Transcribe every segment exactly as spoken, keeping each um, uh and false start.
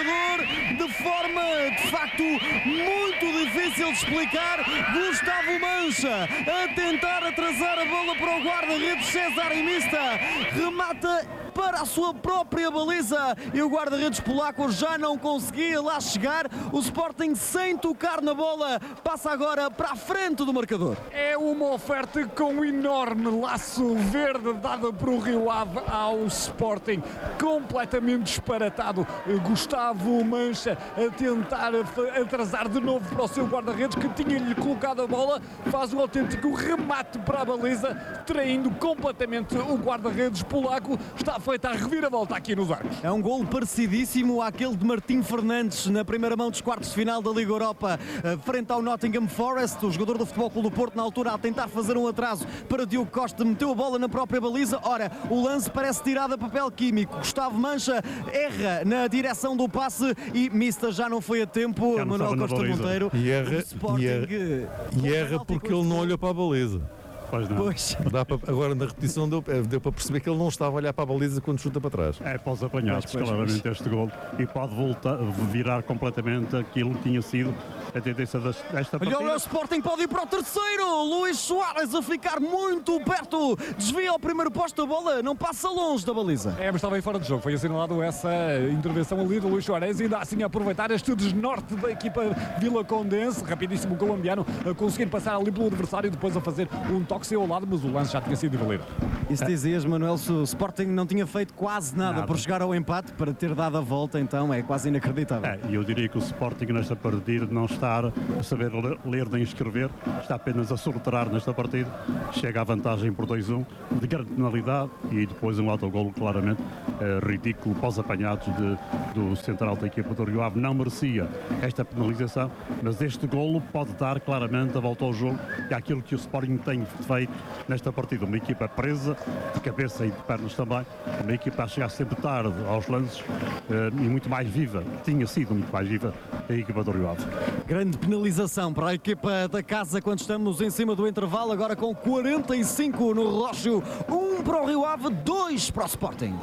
marcador de forma, de facto, muito difícil de explicar. Gustavo Mancha a tentar atrasar a bola para o guarda-redes César Imista, remata para a sua própria baliza e o guarda-redes polaco já não conseguia lá chegar. O Sporting, sem tocar na bola, passa agora para a frente do marcador. É uma oferta com um enorme laço verde dada por o Rio Ave ao Sporting, completamente disparatado. Gustavo Mancha a tentar atrasar de novo para o seu guarda-redes, que tinha-lhe colocado a bola, faz um autêntico remate para a baliza, traindo completamente o guarda-redes polaco. Está feita a reviravolta aqui nos arcos. É um golo parecidíssimo àquele de Martim Fernandes na primeira mão dos quartos de final da Liga Europa, frente ao Nottingham Forest. O jogador do Futebol Clube do Porto, na altura, a tentar fazer um atraso para Diogo Costa, meteu a bola na própria baliza. Ora, o lance parece tirado a papel químico. Gustavo Mancha erra na direção do passe e Mista já não foi a tempo. Manuel Costa Monteiro. E erra, e erra, e erra porque ele não olha para a baliza. Pois não. Pois. Dá para, agora na repetição deu, deu para perceber que ele não estava a olhar para a baliza quando chuta para trás. É para os apanhados, Pois, pois, claramente, pois. este gol. E pode voltar, virar completamente aquilo que tinha sido a tendência desta partida. Olha, o Sporting pode ir para o terceiro. Luís Soares a ficar muito perto. Desvia ao primeiro posto, a bola não passa longe da baliza. É, mas estava aí fora de jogo. Foi assinalado essa intervenção ali do Luís Soares e ainda assim a aproveitar este desnorte da equipa Vila Condense. Rapidíssimo colombiano a conseguir passar ali pelo adversário e depois a fazer um toque seu ao lado, mas o lance já tinha sido valido. E se dizias, Manuel, se o Sporting não tinha feito quase nada, Nada. por chegar ao empate, para ter dado a volta, então é quase inacreditável. É, e eu diria que o Sporting nesta partida não está a saber ler nem escrever, está apenas a sortear nesta partida. Chega à vantagem por dois a um, de grande penalidade, e depois um autogolo claramente é, ridículo para os apanhados de, do central da equipa do Rio Ave. Não merecia esta penalização, mas este golo pode dar claramente a volta ao jogo e àquilo que o Sporting tem feito nesta partida. Uma equipa presa, de cabeça e de pernas também, uma equipa a chegar sempre tarde aos lances eh, e muito mais viva, tinha sido muito mais viva a equipa do Rio Ave. Grande penalização para a equipa da casa quando estamos em cima do intervalo, agora com quarenta e cinco no relógio. Um para o Rio Ave, dois para o Sporting.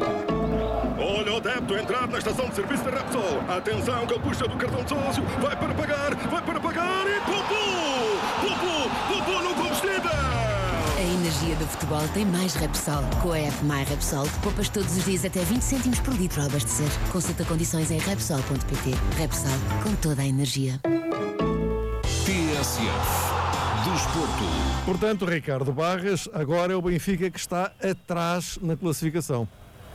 Olha o adepto a entrar na estação de serviço da Repsol. Atenção que a puxa do cartão de sócio vai para pagar, vai para pagar e poupou! Poupou! Poupou no combustível! A energia do futebol tem mais Repsol. Com a app My Repsol, poupas todos os dias até vinte cêntimos por litro ao abastecer. Consulta condições em repsol ponto pt. Repsol, com toda a energia. T S F do Desporto. Portanto, Ricardo Barras, agora é o Benfica que está atrás na classificação.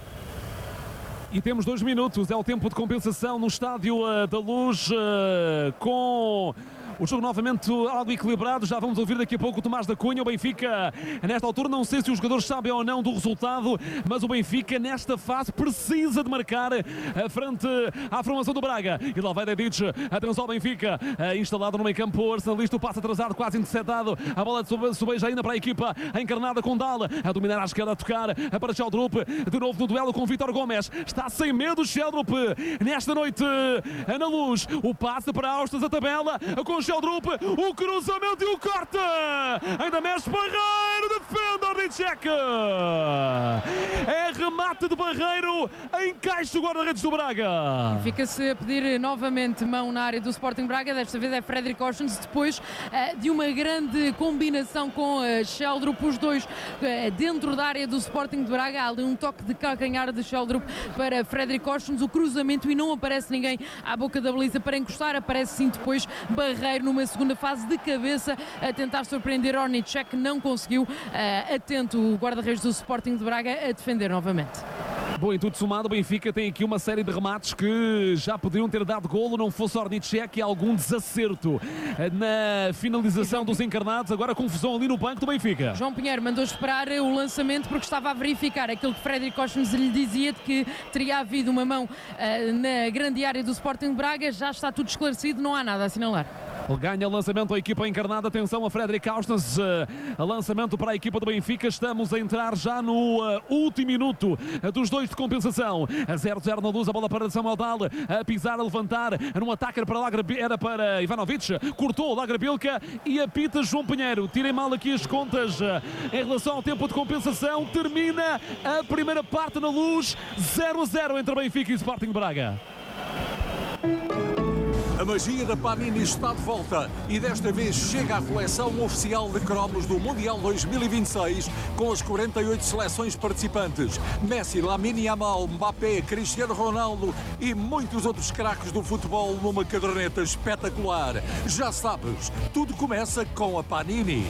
E temos dois minutos, é o tempo de compensação no Estádio uh, da Luz, uh, com o jogo novamente algo equilibrado. Já vamos ouvir daqui a pouco o Tomás da Cunha. O Benfica, nesta altura, não sei se os jogadores sabem ou não do resultado, mas o Benfica, nesta fase, precisa de marcar a frente à formação do Braga. E lá vai Dedic, atenção ao Benfica, instalado no meio campo arsenalista, o passo atrasado, quase interceptado. A bola de Sobeja ainda para a equipa encarnada com Dal, a dominar à esquerda, a tocar para Sheldrup, de novo no duelo com Vítor Gomes. Está sem medo Sheldrup nesta noite na Luz. O passe para Austas, a tabela com Sheldrup, o cruzamento e o corte. Ainda mexe Barreiro, defende Ornicek. É remate de Barreiro, encaixa o guarda-redes do Braga. Fica-se a pedir novamente mão na área do Sporting Braga. Desta vez é Fredrik Oshens, depois uh, de uma grande combinação com uh, Sheldrup, os dois uh, dentro da área do Sporting de Braga. Há ali um toque de calcanhar de Sheldrup para Fredrik Oshens, o cruzamento, e não aparece ninguém à boca da baliza para encostar. Aparece sim depois Barreiro numa segunda fase de cabeça a tentar surpreender Ornicek, não conseguiu. Uh, atento o guarda-redes do Sporting de Braga a defender novamente. Bom, em tudo somado, o Benfica tem aqui uma série de remates que já poderiam ter dado golo, não fosse Ornicek, e algum desacerto na finalização dos encarnados. Agora confusão ali no banco do Benfica. João Pinheiro mandou esperar o lançamento porque estava a verificar aquilo que Fredrik Oshens lhe dizia, de que teria havido uma mão uh, na grande área do Sporting de Braga. Já está tudo esclarecido, não há nada a assinalar. Ganha lançamento a equipa encarnada. Atenção a Fredrik Austas, uh, lançamento para a equipa do Benfica. Estamos a entrar já no uh, último minuto uh, dos dois de compensação. A zero a zero na Luz, a bola para Samuel Dal, a pisar, a levantar, num ataque para Lagra, era para Ivanovic, cortou Lagra Bilka e apita João Pinheiro. Tirem mal aqui as contas uh, em relação ao tempo de compensação. Termina a primeira parte na Luz, zero a zero entre Benfica e Sporting Braga. A magia da Panini está de volta e desta vez chega à coleção oficial de cromos do Mundial dois mil e vinte e seis com as quarenta e oito seleções participantes. Messi, Lamine Yamal, Mbappé, Cristiano Ronaldo e muitos outros craques do futebol numa caderneta espetacular. Já sabes, tudo começa com a Panini.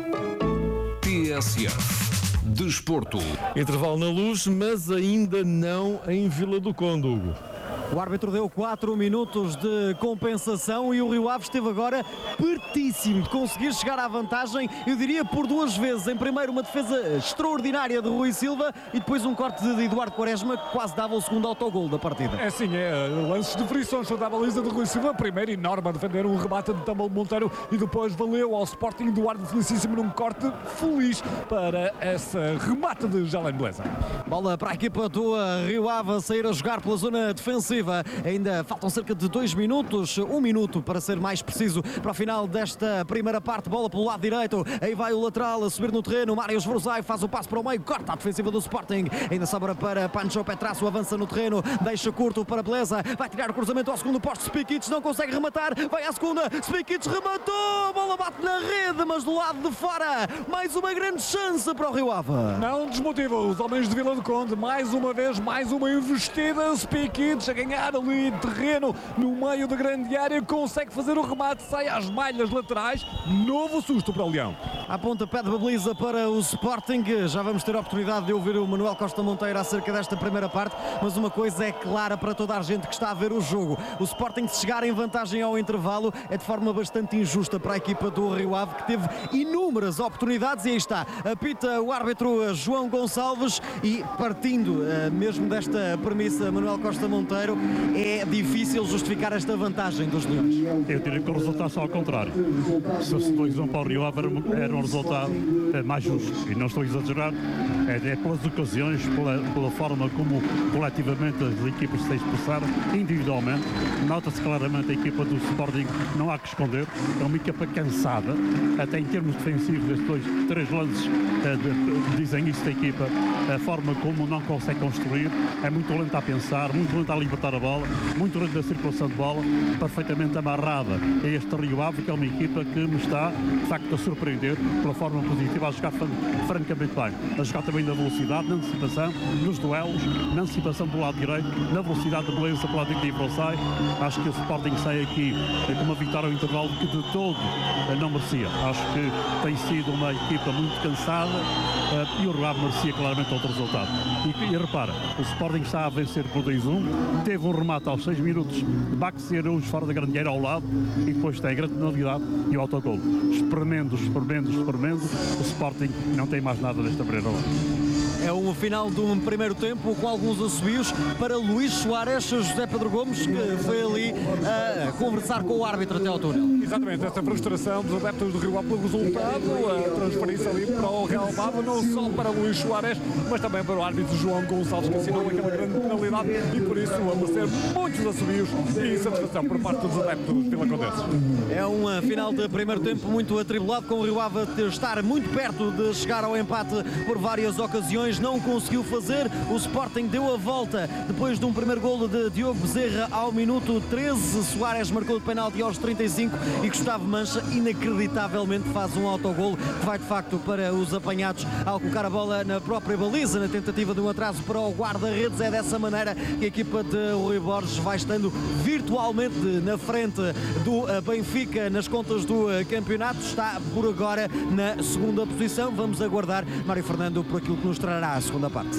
T S F Desporto. Intervalo na Luz, mas ainda não em Vila do Conde, Hugo. O árbitro deu quatro minutos de compensação e o Rio Ave esteve agora pertíssimo de conseguir chegar à vantagem, eu diria por duas vezes. Em primeiro uma defesa extraordinária de Rui Silva e depois um corte de Eduardo Quaresma que quase dava o segundo autogol da partida. É sim, é lances de frições da baliza de Rui Silva. Primeiro enorme a defender um rebate de Tâmalo Monteiro e depois valeu ao Sporting Eduardo Felicíssimo num corte feliz para essa remate de Jalém Beleza. Bola para a equipa do Rio Ave a sair a jogar pela zona defensiva. Ainda faltam cerca de dois minutos, um minuto para ser mais preciso, para o final desta primeira parte. Bola pelo lado direito, aí vai o lateral a subir no terreno. Mário Esvorzai faz o passo para o meio, corta a defensiva do Sporting. Ainda sobra para Pancho Petrasso, avança no terreno, deixa curto para Beleza, vai tirar o cruzamento ao segundo posto. Spikic não consegue rematar, vai à segunda, Spikic rematou, bola bate na rede, mas do lado de fora. Mais uma grande chance para o Rio Ave. Não desmotiva os homens de Vila do Conde, mais uma vez, mais uma investida. Spikic a ganhar ali terreno no meio da grande área, consegue fazer o remate, sai às malhas laterais, novo susto para o Leão. A pontapé de baliza para o Sporting. Já vamos ter a oportunidade de ouvir o Manuel Costa Monteiro acerca desta primeira parte, mas uma coisa é clara para toda a gente que está a ver o jogo: o Sporting, se chegar em vantagem ao intervalo, é de forma bastante injusta para a equipa do Rio Ave, que teve inúmeras oportunidades. E aí está, apita o árbitro João Gonçalves e, partindo uh, mesmo desta premissa, Manuel Costa Monteiro, é difícil justificar esta vantagem dos Leões. Eu diria que o resultado está ao contrário. Se fosse dois a um para o Rio Ave, era um resultado mais justo. E não estou a exagerar, é, é pelas ocasiões, pela, pela forma como coletivamente as equipas se expressaram, individualmente. Nota-se claramente a equipa do Sporting, não há que esconder, é uma equipa cansada, até em termos defensivos, estes dois, três lances é, de, dizem isso da equipa, a forma como não consegue construir, é muito lenta a pensar, muito lenta a libertar a bola, muito lenta a circulação de bola, perfeitamente amarrada a este Rio Ave, que é uma equipa que me está, de facto, a surpreender pela forma positiva, a jogar francamente bem, a jogar também na velocidade, na antecipação, nos duelos, na antecipação do lado direito, na velocidade de beleza pelo lado direito e sai. Acho que o Sporting sai aqui com uma vitória ao intervalo que de todo não merecia. Acho que tem sido uma equipa muito cansada uh, e o Rio Ave merecia claramente outro resultado. E, e repara, o Sporting está a vencer por dois a um, teve um remate aos seis minutos de Baxi Araújo fora da grande área ao lado e depois tem a grande penalidade e o autogol. Espremendo, espremendo, espremendo, o Sporting não tem mais nada desta primeira hora. É o final de um primeiro tempo com alguns assobios para Luís Soares, José Pedro Gomes, que foi ali a conversar com o árbitro até ao túnel. Exatamente, esta frustração dos adeptos do Rio Ave pelo resultado, a transferência ali para o Real Bava, não só para Luís Soares, mas também para o árbitro João Gonçalves, que assinou aquela grande penalidade e por isso a merecer muitos assobios e insatisfação por parte dos adeptos vilacondenses. É um final de primeiro tempo muito atribulado, com o Rio Ave a estar muito perto de chegar ao empate por várias ocasiões. Não conseguiu fazer, o Sporting deu a volta depois de um primeiro golo de Diogo Bezerra ao minuto treze, Soares marcou de penalti aos trinta e cinco e Gustavo Mancha inacreditavelmente faz um autogolo que vai de facto para os apanhados ao colocar a bola na própria baliza, na tentativa de um atraso para o guarda-redes. É dessa maneira que a equipa de Rui Borges vai estando virtualmente na frente do Benfica nas contas do campeonato, está por agora na segunda posição. Vamos aguardar, Mário Fernando, por aquilo que nos trará a segunda parte.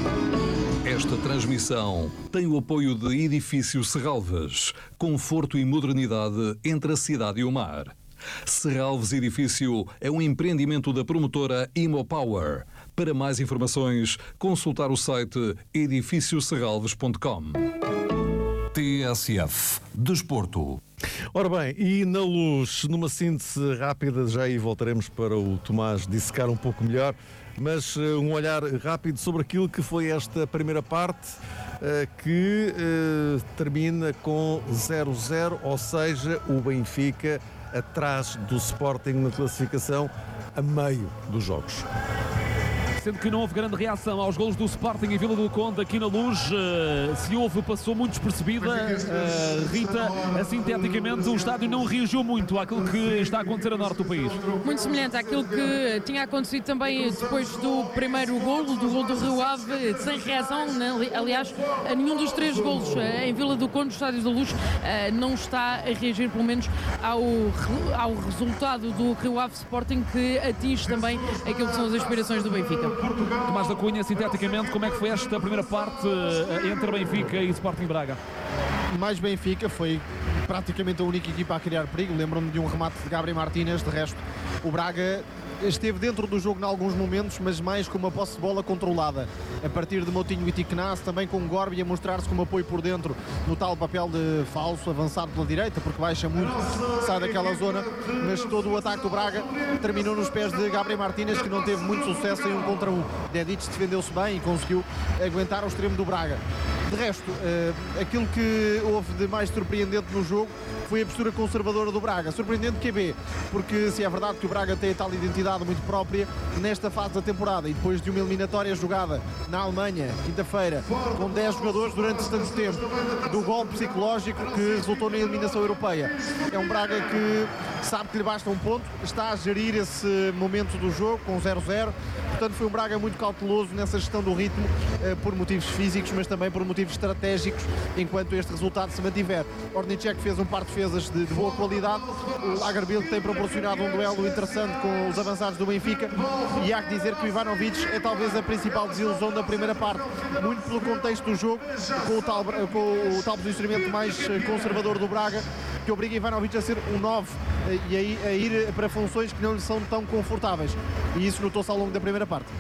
Esta transmissão tem o apoio de Edifício Serralves, conforto e modernidade entre a cidade e o mar. Serralves Edifício é um empreendimento da promotora Imopower. Para mais informações, consultar o site edifício serralves ponto com. T S F Desporto. Ora bem, e na Luz, numa síntese rápida, já aí voltaremos para o Tomás dissecar um pouco melhor, mas uh, um olhar rápido sobre aquilo que foi esta primeira parte, uh, que uh, termina com zero a zero, ou seja, o Benfica atrás do Sporting na classificação a meio dos jogos. sendo que não houve grande reação aos golos do Sporting em Vila do Conde, aqui na Luz. Uh, se houve, passou muito despercebida. Uh, Rita, sinteticamente, o estádio não reagiu muito àquilo que está a acontecer a norte do país. Muito semelhante àquilo que tinha acontecido também depois do primeiro golo, do golo do Rio Ave, sem reação. Aliás, nenhum dos três golos em Vila do Conde, o Estádio da Luz, não está a reagir, pelo menos, ao, ao resultado do Rio Ave Sporting, que atinge também aquilo que são as aspirações do Benfica. Tomás da Cunha, sinteticamente, como é que foi esta primeira parte entre Benfica e Sporting Braga? Mais Benfica, foi praticamente a única equipa a criar perigo. Lembro-me de um remate de Gabriel Martínez. De resto, o Braga esteve dentro do jogo em alguns momentos, mas mais com uma posse de bola controlada, a partir de Moutinho e Tiquenaz, também com Gorbi a mostrar-se como apoio por dentro no tal papel de falso avançado pela direita, porque baixa muito, sai daquela zona, mas todo o ataque do Braga terminou nos pés de Gabriel Martínez, que não teve muito sucesso em um contra um. Dedic defendeu-se bem e conseguiu aguentar ao extremo do Braga. De resto, uh, aquilo que houve de mais surpreendente no jogo foi a postura conservadora do Braga. Surpreendente que é B, porque se é verdade que o Braga tem a tal identidade muito própria nesta fase da temporada, e depois de uma eliminatória jogada na Alemanha, quinta-feira, com dez jogadores durante tanto tempo, do gol psicológico que resultou na eliminação europeia. É um Braga que sabe que lhe basta um ponto, está a gerir esse momento do jogo com zero zero, portanto foi um Braga muito cauteloso nessa gestão do ritmo, eh, por motivos físicos, mas também por motivos estratégicos, enquanto este resultado se mantiver. Ornicek fez um par de defesas de, de boa qualidade, o Lagerbielke tem proporcionado um duelo interessante com os avançados do Benfica, e há que dizer que o Ivanovic é talvez a principal desilusão da primeira parte, muito pelo contexto do jogo, com o tal, com o tal posicionamento mais conservador do Braga, que obriga Ivanovic a ser um nove e a, a ir para funções que não lhe são tão confortáveis, e isso notou-se ao longo da primeira parte.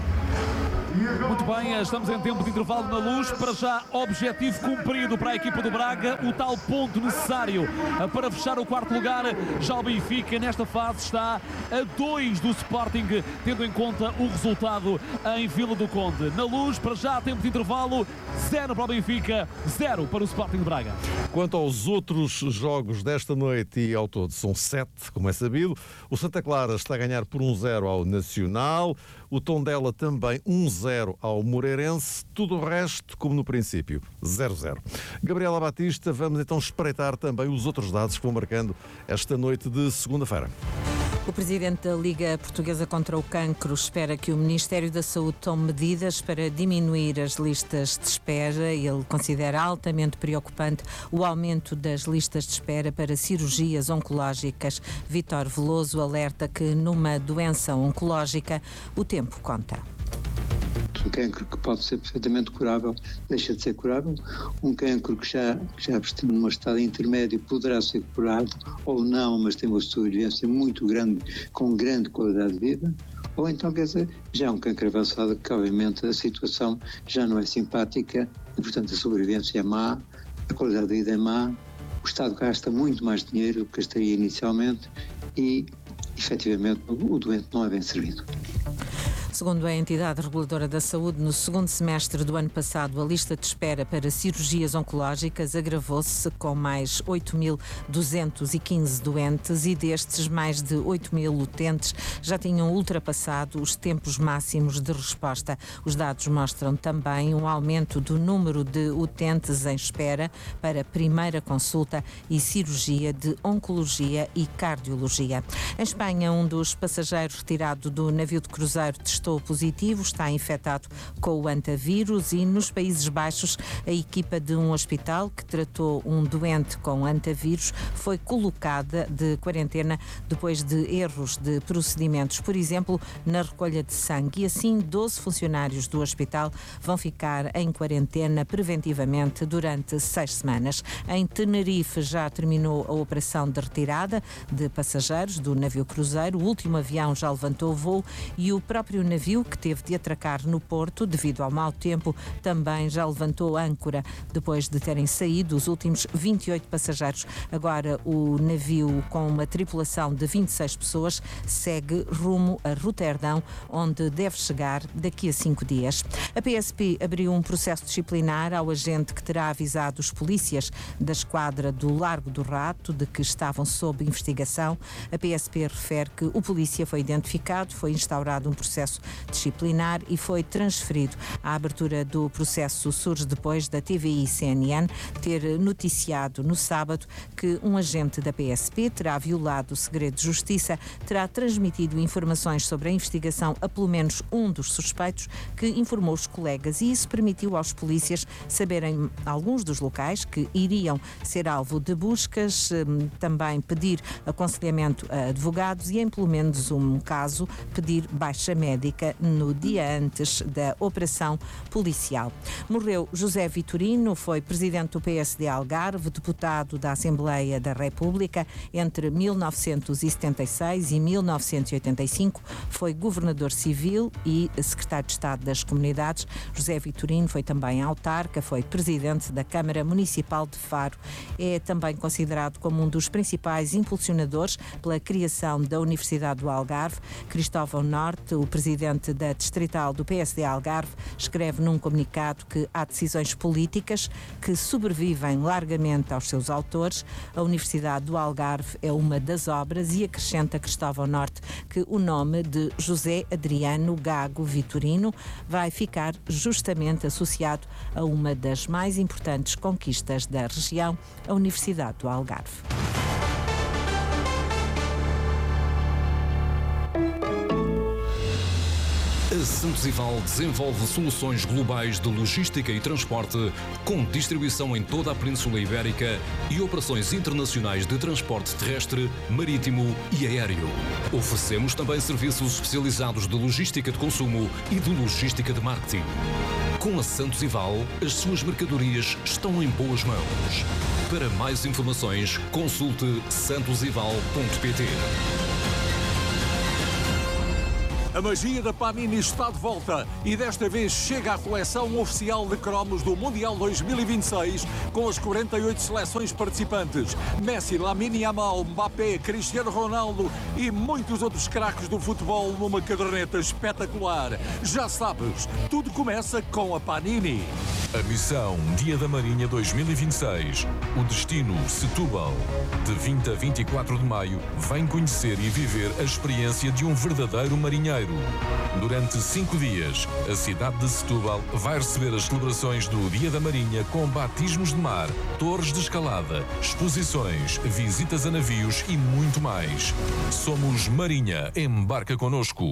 Muito bem, estamos em tempo de intervalo na Luz. Para já, objetivo cumprido para a equipa do Braga, o tal ponto necessário para fechar o quarto lugar. Já o Benfica nesta fase está a dois do Sporting, tendo em conta o resultado em Vila do Conde. Na Luz, para já, tempo de intervalo, zero para o Benfica, zero para o Sporting de Braga. Quanto aos outros jogos desta noite, e ao todo são sete, como é sabido, o Santa Clara está a ganhar por um zero ao Nacional, o Tondela também um zero ao Moreirense, tudo o resto como no princípio, zero zero. Gabriela Batista, vamos então espreitar também os outros dados que vão marcando esta noite de segunda-feira. O presidente da Liga Portuguesa contra o Cancro espera que o Ministério da Saúde tome medidas para diminuir as listas de espera. Ele considera altamente preocupante o aumento das listas de espera para cirurgias oncológicas. Vítor Veloso alerta que numa doença oncológica o tempo conta. Um cancro que pode ser perfeitamente curável deixa de ser curável, um cancro que já, que já está num estado intermédio poderá ser curado ou não, mas tem uma sobrevivência muito grande, com grande qualidade de vida, ou então, quer dizer, já é um cancro avançado que obviamente a situação já não é simpática e, portanto, a sobrevivência é má, a qualidade de vida é má, o Estado gasta muito mais dinheiro do que gastaria inicialmente e, efetivamente, o doente não é bem servido. Segundo a entidade reguladora da saúde, no segundo semestre do ano passado, a lista de espera para cirurgias oncológicas agravou-se com mais oito mil duzentos e quinze doentes e destes, mais de oito mil utentes já tinham ultrapassado os tempos máximos de resposta. Os dados mostram também um aumento do número de utentes em espera para primeira consulta e cirurgia de oncologia e cardiologia. Em Espanha, um dos passageiros retirado do navio de cruzeiro testou positivo, está infectado com o antavírus, e nos Países Baixos a equipa de um hospital que tratou um doente com antavírus foi colocada de quarentena depois de erros de procedimentos, por exemplo, na recolha de sangue, e assim doze funcionários do hospital vão ficar em quarentena preventivamente durante seis semanas. Em Tenerife já terminou a operação de retirada de passageiros do navio cruzeiro, o último avião já levantou o voo e o próprio navio, que teve de atracar no Porto devido ao mau tempo, também já levantou âncora depois de terem saído os últimos vinte e oito passageiros. Agora o navio, com uma tripulação de vinte e seis pessoas, segue rumo a Roterdão, onde deve chegar daqui a cinco dias. A P S P abriu um processo disciplinar ao agente que terá avisado os polícias da esquadra do Largo do Rato de que estavam sob investigação. A P S P refere que o polícia foi identificado, foi instaurado um processo disciplinar e foi transferido. A abertura do processo surge depois da T V I C N N ter noticiado no sábado que um agente da P S P terá violado o segredo de justiça, terá transmitido informações sobre a investigação a pelo menos um dos suspeitos, que informou os colegas, e isso permitiu aos polícias saberem alguns dos locais que iriam ser alvo de buscas, também pedir aconselhamento a advogados e, em pelo menos um caso, pedir baixa médica no dia antes da operação policial. Morreu José Vitorino, foi presidente do P S D Algarve, deputado da Assembleia da República entre mil novecentos e setenta e seis e mil novecentos e oitenta e cinco, foi governador civil e secretário de Estado das Comunidades. José Vitorino foi também autarca, foi presidente da Câmara Municipal de Faro. É também considerado como um dos principais impulsionadores pela criação da Universidade do Algarve. Cristóvão Norte, o presidente da Distrital do P S D Algarve, escreve num comunicado que há decisões políticas que sobrevivem largamente aos seus autores. A Universidade do Algarve é uma das obras, e acrescenta Cristóvão Norte que o nome de José Adriano Gago Vitorino vai ficar justamente associado a uma das mais importantes conquistas da região, a Universidade do Algarve. A Santos Ival desenvolve soluções globais de logística e transporte, com distribuição em toda a Península Ibérica e operações internacionais de transporte terrestre, marítimo e aéreo. Oferecemos também serviços especializados de logística de consumo e de logística de marketing. Com a Santos Ival, as suas mercadorias estão em boas mãos. Para mais informações, consulte santos ival ponto pt. A magia da Panini está de volta e desta vez chega à coleção oficial de cromos do Mundial dois mil e vinte e seis com as quarenta e oito seleções participantes. Messi, Lamine Yamal, Mbappé, Cristiano Ronaldo e muitos outros craques do futebol numa caderneta espetacular. Já sabes, tudo começa com a Panini. A missão Dia da Marinha dois mil e vinte e seis. O destino Setúbal. De vinte a vinte e quatro de maio, vem conhecer e viver a experiência de um verdadeiro marinheiro. Durante cinco dias, a cidade de Setúbal vai receber as celebrações do Dia da Marinha com batismos de mar, torres de escalada, exposições, visitas a navios e muito mais. Somos Marinha, embarca connosco.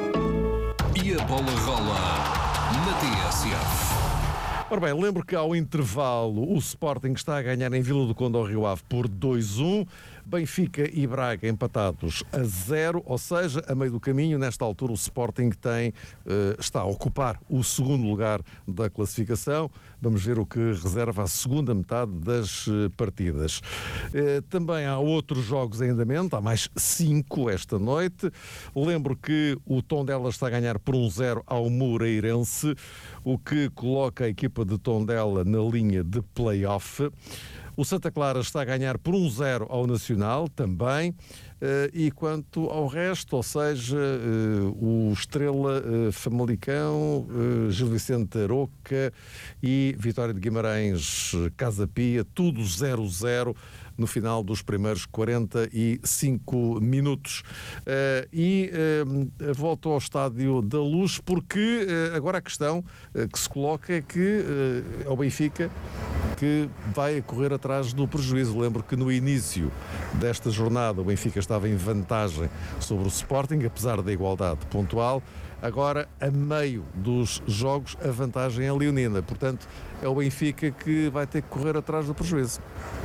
E a bola rola na T S F. Ora bem, lembro que ao intervalo o Sporting está a ganhar em Vila do Conde ao Rio Ave por dois a um. Benfica e Braga empatados a zero, ou seja, a meio do caminho. Nesta altura o Sporting tem, uh, está a ocupar o segundo lugar da classificação. Vamos ver o que reserva a segunda metade das uh, partidas. Uh, também há outros jogos em andamento, há mais cinco esta noite. Lembro que o Tondela está a ganhar por um zero ao Moreirense, o que coloca a equipa de Tondela na linha de play-off. O Santa Clara está a ganhar por um zero ao Nacional também. E quanto ao resto, ou seja, o Estrela, Famalicão, Gil Vicente Aroca e Vitória de Guimarães, Casa Pia, tudo zero a zero no final dos primeiros quarenta e cinco minutos. Uh, e uh, volto ao Estádio da Luz, porque uh, agora a questão uh, que se coloca é que uh, é o Benfica que vai correr atrás do prejuízo. Lembro que no início desta jornada o Benfica estava em vantagem sobre o Sporting, apesar da igualdade pontual. Agora, a meio dos jogos, a vantagem é leonina. Portanto, é o Benfica que vai ter que correr atrás do prejuízo.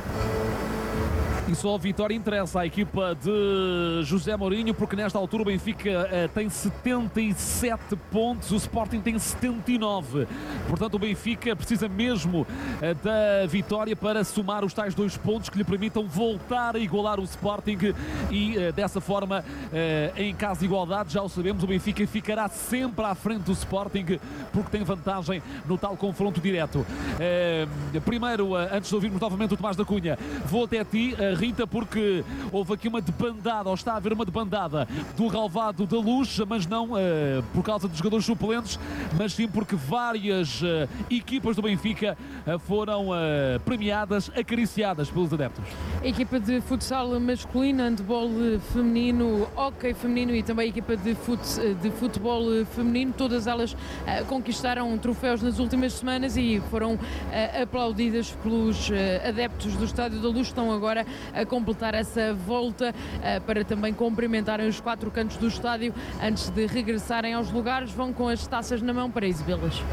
E só a vitória interessa à equipa de José Mourinho, porque nesta altura o Benfica uh, tem setenta e sete pontos, o Sporting tem setenta e nove. Portanto, o Benfica precisa mesmo uh, da vitória para somar os tais dois pontos que lhe permitam voltar a igualar o Sporting e uh, dessa forma, uh, em caso de igualdade, já o sabemos, o Benfica ficará sempre à frente do Sporting porque tem vantagem no tal confronto direto. Uh, primeiro, uh, antes de ouvirmos novamente o Tomás da Cunha, vou até ti. Uh, Rita, porque houve aqui uma debandada, ou está a haver uma debandada do relvado da Luz, mas não uh, por causa dos jogadores suplentes, mas sim porque várias uh, equipas do Benfica uh, foram uh, premiadas, acariciadas pelos adeptos. A equipa de futsal masculino, handball feminino, hóquei feminino e também a equipa de, fut, de futebol feminino, todas elas uh, conquistaram troféus nas últimas semanas e foram uh, aplaudidas pelos uh, adeptos do Estádio da Luz. Estão agora a completar essa volta uh, para também cumprimentarem os quatro cantos do estádio antes de regressarem aos lugares. Vão com as taças na mão para exibi-las.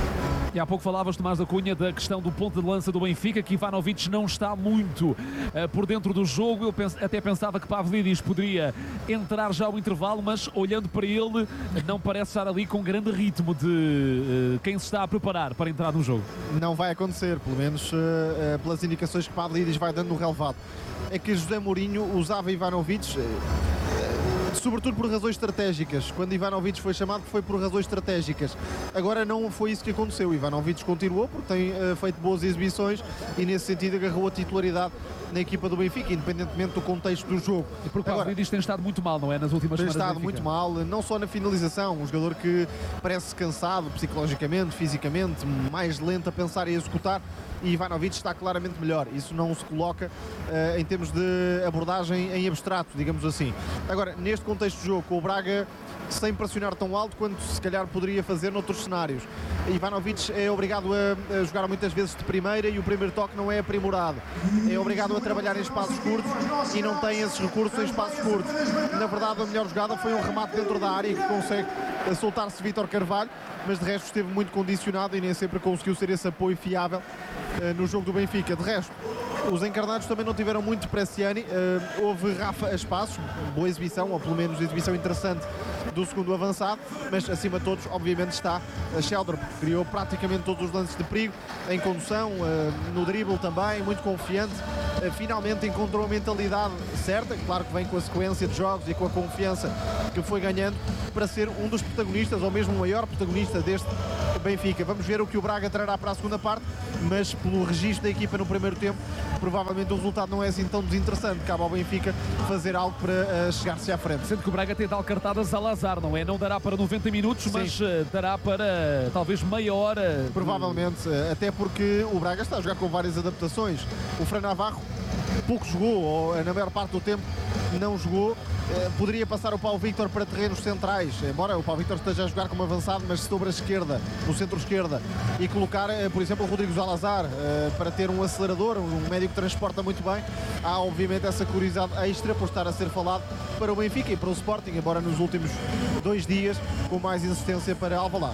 E há pouco falavas, Tomás da Cunha, da questão do ponto de lança do Benfica, que Ivanovic não está muito uh, por dentro do jogo. Eu pens- até pensava que Pavlidis poderia entrar já ao intervalo, mas olhando para ele, não parece estar ali com grande ritmo de uh, quem se está a preparar para entrar no jogo. Não vai acontecer, pelo menos uh, uh, pelas indicações que Pavlidis vai dando no relevado. É que José Mourinho usava Ivanovic... Uh, sobretudo por razões estratégicas. Quando Ivanovic foi chamado foi por razões estratégicas. Agora não foi isso que aconteceu. Ivanovic continuou porque tem uh, feito boas exibições e nesse sentido agarrou a titularidade na equipa do Benfica, independentemente do contexto do jogo. E porque o Pavlidis tem estado muito mal, não é? Nas últimas tem semanas. Tem estado muito mal, não só na finalização, um jogador que parece cansado psicologicamente, fisicamente, mais lento a pensar e a executar, e Ivanovic está claramente melhor. Isso não se coloca uh, em termos de abordagem em abstrato, digamos assim. Agora, neste contexto de jogo, com o Braga sem pressionar tão alto quanto se calhar poderia fazer noutros cenários. Ivanovic é obrigado a, a jogar muitas vezes de primeira e o primeiro toque não é aprimorado. É obrigado a trabalhar em espaços curtos e não tem esses recursos em espaços curtos. Na verdade, a melhor jogada foi um remate dentro da área que consegue soltar-se Vítor Carvalho, mas de resto esteve muito condicionado e nem sempre conseguiu ser esse apoio fiável uh, no jogo do Benfica. De resto, os encarnados também não tiveram muito Preciani, uh, houve Rafa a espaços, boa exibição, ou pelo menos exibição interessante do segundo avançado, mas acima de todos, obviamente, está a Sheldon, que criou praticamente todos os lances de perigo, em condução, uh, no drible também, muito confiante, uh, finalmente encontrou a mentalidade certa, claro que vem com a sequência de jogos e com a confiança que foi ganhando, para ser um dos protagonistas, ou mesmo o maior protagonista deste Benfica. Vamos ver o que o Braga trará para a segunda parte, mas pelo registro da equipa no primeiro tempo, provavelmente o resultado não é assim tão desinteressante. Cabe ao Benfica fazer algo para uh, chegar-se à frente. Sendo que o Braga tem tal cartada Salazar, não é? Não dará para noventa minutos, sim, mas uh, dará para uh, talvez meia hora. Provavelmente, uh, até porque o Braga está a jogar com várias adaptações. O Fran Navarro pouco jogou, ou na maior parte do tempo não jogou. Uh, poderia passar o Paulo Víctor para terrenos centrais, embora o Paulo Víctor esteja a jogar como avançado, mas sobre a esquerda, no centro-esquerda, e colocar, uh, por exemplo, o Rodrigo Salazar uh, para ter um acelerador, um médio que transporta muito bem. Há obviamente essa curiosidade extra por estar a ser falado para o Benfica e para o Sporting, embora nos últimos dois dias com mais insistência para Alvalade.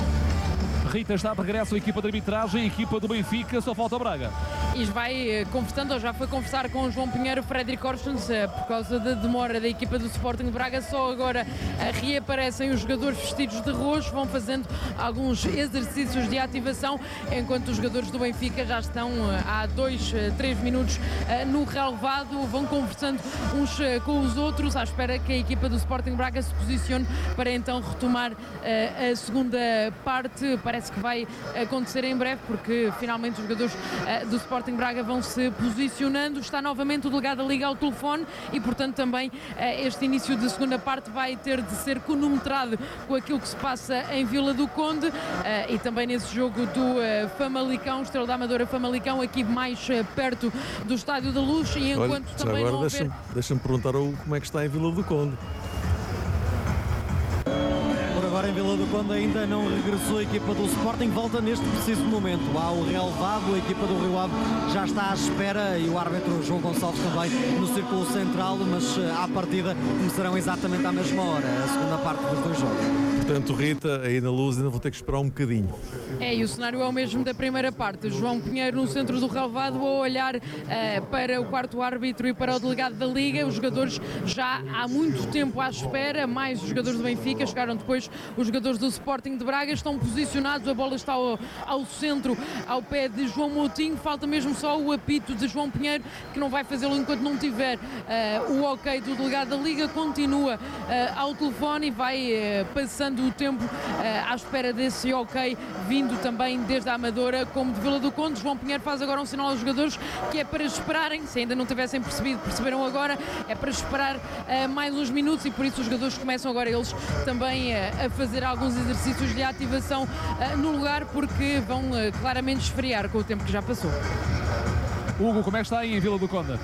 Rita, está de regresso a equipa de arbitragem, a equipa do Benfica, só falta o Braga. E vai conversando, ou já foi conversar com o João Pinheiro, Fredrik Orsens, por causa da demora da equipa do Sporting de Braga. Só agora reaparecem os jogadores vestidos de roxo, vão fazendo alguns exercícios de ativação, enquanto os jogadores do Benfica já estão há dois, três minutos no relevado, vão conversando uns com os outros, à espera que a equipa do Sporting de Braga se posicione para então retomar a segunda parte. Parece que vai acontecer em breve, porque finalmente os jogadores do Sporting Braga vão se posicionando. Está novamente o delegado da Liga ao telefone e, portanto, também este início de segunda parte vai ter de ser cronometrado com aquilo que se passa em Vila do Conde e também nesse jogo do Famalicão, Estrela da Amadora Famalicão, aqui mais perto do Estádio da Luz. E enquanto Olha, também agora não deixa-me houver... deixa-me perguntar como é que está em Vila do Conde. Agora em Vila do Conde ainda não regressou a equipa do Sporting, volta neste preciso momento. Há o relevado, a equipa do Rio Ave já está à espera e o árbitro João Gonçalves também no círculo central, mas à partida começarão exatamente à mesma hora, a segunda parte dos dois jogos. Portanto, Rita, aí na Luz ainda vou ter que esperar um bocadinho. É, e o cenário é o mesmo da primeira parte. João Pinheiro no centro do relevado a olhar uh, para o quarto árbitro e para o delegado da Liga. Os jogadores já há muito tempo à espera, mais os jogadores do Benfica, chegaram depois os jogadores do Sporting de Braga, estão posicionados, a bola está ao, ao centro, ao pé de João Moutinho, falta mesmo só o apito de João Pinheiro, que não vai fazê-lo enquanto não tiver uh, o ok do delegado da Liga, continua uh, ao telefone e vai uh, passando o tempo uh, à espera desse ok vindo vindo também desde a Amadora como de Vila do Conde. João Pinheiro faz agora um sinal aos jogadores que é para esperarem, se ainda não tivessem percebido, perceberam agora, é para esperar uh, mais uns minutos, e por isso os jogadores começam agora eles também uh, a fazer alguns exercícios de ativação uh, no lugar, porque vão uh, claramente esfriar com o tempo que já passou. Hugo, como é que está aí em Vila do Conde?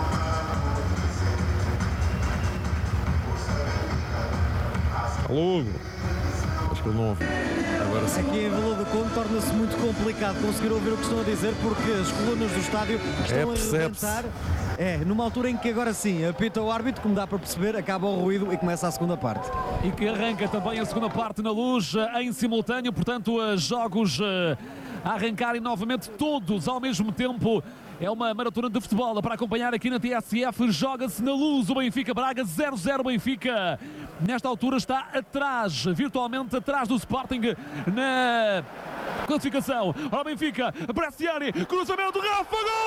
Alô, Hugo. Acho que ele não ouve. Agora sim. Aqui em Vila do Conde torna-se muito complicado conseguir ouvir o que estão a dizer, porque as colunas do estádio estão É, a percebe-se. rebentar. É, numa altura em que agora sim apita o árbitro, como dá para perceber, acaba o ruído e começa a segunda parte. E que arranca também a segunda parte na Luz em simultâneo, portanto, jogos a arrancarem novamente todos ao mesmo tempo. É uma maratona de futebol para acompanhar aqui na T S F. Joga-se na Luz o Benfica Braga, zero a zero Benfica. Nesta altura está atrás, virtualmente atrás do Sporting na classificação. Ora, Benfica, Bresciani, cruzamento, Rafa, gol!